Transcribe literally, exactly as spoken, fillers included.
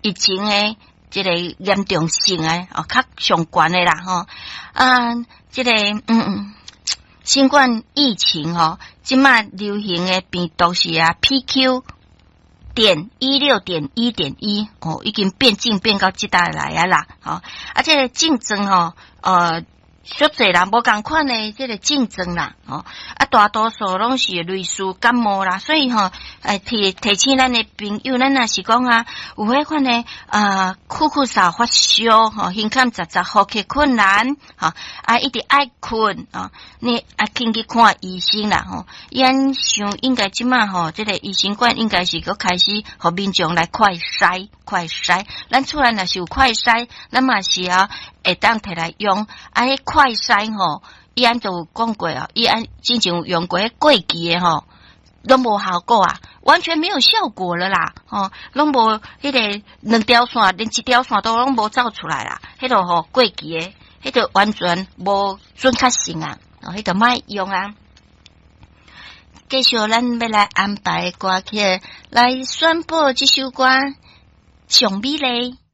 疫情诶，这个严重性诶，哦，较上悬诶啦吼。啊，这个嗯嗯，新冠疫情吼，即卖流行诶病毒是啊 P Q 点一六点一点一哦，已经变境变到即代来啊啦，吼、哦，啊，这个竞争吼，呃。足侪人无共款诶，即个竞争啦，吼、哦、啊，大多数拢是类似感冒啦，所以吼，诶提提醒咱诶朋友，咱若是讲啊，有迄款诶啊，酷酷嗽发烧，吼、哦，胸腔杂杂，呼吸困难，吼、哦、啊，一直爱困啊，你啊，紧去看医生啦，吼、哦，咱想应该即马吼，即、这个医生馆应该是佮开始互民众来快筛，快筛，咱厝内若是有快筛，咱嘛是啊。会当摕来用，啊，迄快筛吼，伊安就有讲过啊，伊安之前有用过迄过期诶吼，拢无效果啊，完全没有效果了啦，吼，拢无迄个两条线，连一条线都拢无走出来啦，迄个吼过期诶，迄个完全无准确性啊，哦，迄个莫用啊。继续，咱要来安排歌曲来宣布这首歌上美丽。